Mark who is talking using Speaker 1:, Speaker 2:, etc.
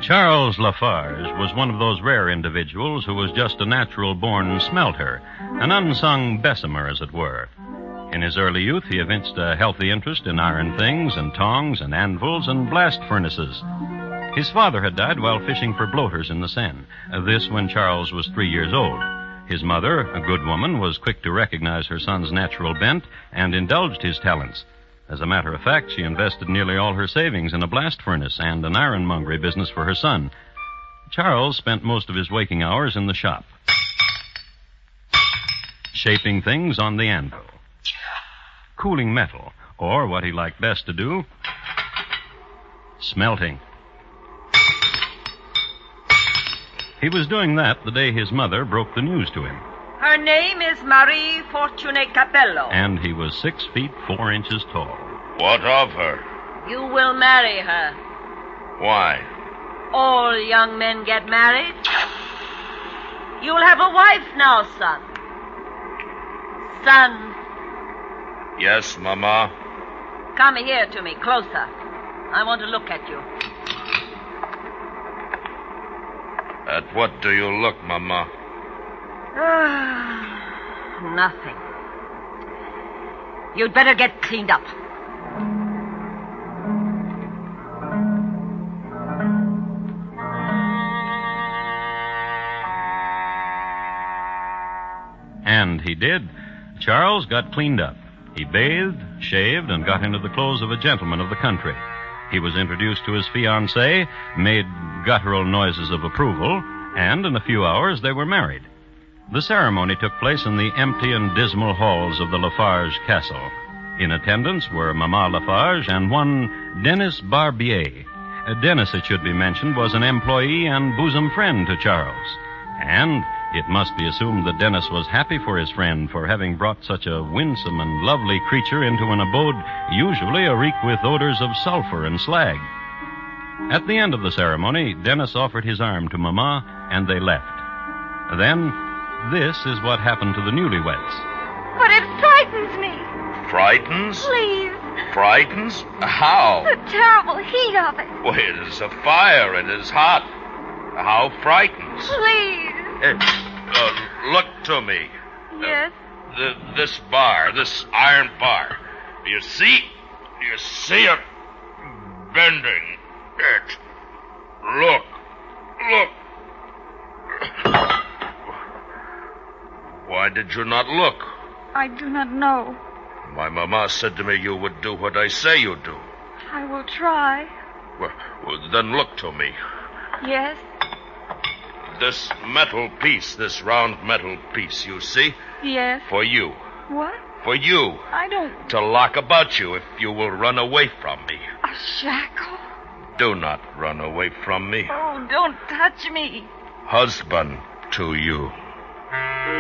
Speaker 1: Charles Lafarge was one of those rare individuals who was just a natural-born smelter, an unsung Bessemer, as it were. In his early youth, he evinced a healthy interest in iron things and tongs and anvils and blast furnaces. His father had died while fishing for bloaters in the Seine, this when Charles was 3 years old. His mother, a good woman, was quick to recognize her son's natural bent and indulged his talents. As a matter of fact, she invested nearly all her savings in a blast furnace and an ironmongery business for her son. Charles spent most of his waking hours in the shop, shaping things on the anvil, cooling metal, or what he liked best to do, smelting. He was doing that the day his mother broke the news to him.
Speaker 2: Her name is Marie Fortune Capello.
Speaker 1: And he was 6 feet 4 inches tall.
Speaker 3: What of her?
Speaker 2: You will marry her.
Speaker 3: Why?
Speaker 2: All young men get married. You'll have a wife now, son. Son.
Speaker 3: Yes, Mama.
Speaker 2: Come here to me, closer. I want to look at you.
Speaker 3: At what do you look, Mama?
Speaker 2: Nothing. You'd better get cleaned up.
Speaker 1: And he did. Charles got cleaned up. He bathed, shaved, and got into the clothes of a gentleman of the country. He was introduced to his fiancée, made guttural noises of approval, and in a few hours they were married. The ceremony took place in the empty and dismal halls of the Lafarge castle. In attendance were Mama Lafarge and one Dennis Barbier. Dennis, it should be mentioned, was an employee and bosom friend to Charles. And it must be assumed that Dennis was happy for his friend for having brought such a winsome and lovely creature into an abode usually reek with odors of sulfur and slag. At the end of the ceremony, Dennis offered his arm to Mama, and they left. Then, this is what happened to the newlyweds.
Speaker 4: But it frightens me.
Speaker 3: Frightens?
Speaker 4: Please.
Speaker 3: Frightens? How?
Speaker 4: The terrible heat of it.
Speaker 3: Well, it is a fire. It is hot. How frightens?
Speaker 4: Please.
Speaker 3: Look to me.
Speaker 4: Yes?
Speaker 3: This bar, this iron bar. Do you see? Do you see it bending? It. Look. Why did you not look?
Speaker 4: I do not know.
Speaker 3: My mama said to me you would do what I say you do.
Speaker 4: I will try.
Speaker 3: Well, then look to me.
Speaker 4: Yes?
Speaker 3: This metal piece, this round metal piece, you see?
Speaker 4: Yes.
Speaker 3: For you.
Speaker 4: What?
Speaker 3: For you.
Speaker 4: I don't...
Speaker 3: To lock about you if you will run away from me.
Speaker 4: A shackle?
Speaker 3: Do not run away from me.
Speaker 4: Oh, don't touch me.
Speaker 3: Husband to you.